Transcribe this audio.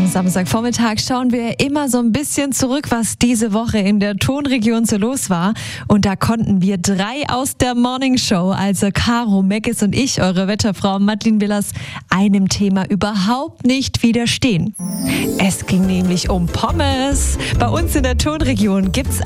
Samstagvormittag schauen wir immer so ein bisschen zurück, was diese Woche in der Tonregion so los war. Und da konnten wir 3 aus der Morning Show, also Caro, Meckes und ich, eure Wetterfrau Madeleine Willers, einem Thema überhaupt nicht widerstehen. Es ging nämlich um Pommes. Bei uns in der Tonregion gibt's